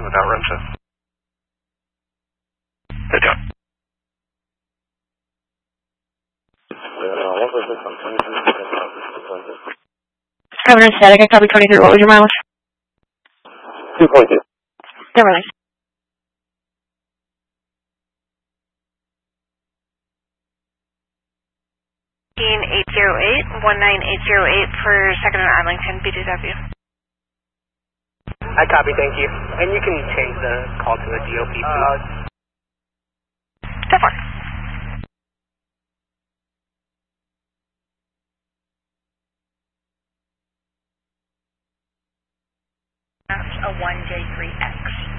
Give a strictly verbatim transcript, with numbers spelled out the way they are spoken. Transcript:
without wrenches. Good job. Governor Static, I copy twenty-three. What was your mileage? two point two. Never mind. eight zero eight, one nine eight zero eight for second and Arlington, B D W. I copy, thank you. And you can change the call to a D O P. Uh, That's fine. A one J three X.